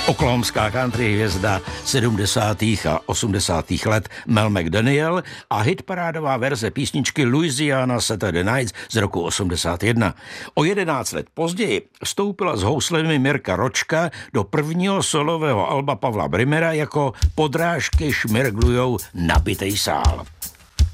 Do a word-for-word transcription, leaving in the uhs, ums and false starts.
Oklahomská country hvězda sedmdesátých a osmdesátých let Mel McDaniel a hitparádová verze písničky Louisiana Saturday Nights z roku osmdesát jedna. O jedenáct let později vstoupila s houslemi Mirka Ročka do prvního solového alba Pavla Brimera jako Podrážky šmirglujou nabitej sál.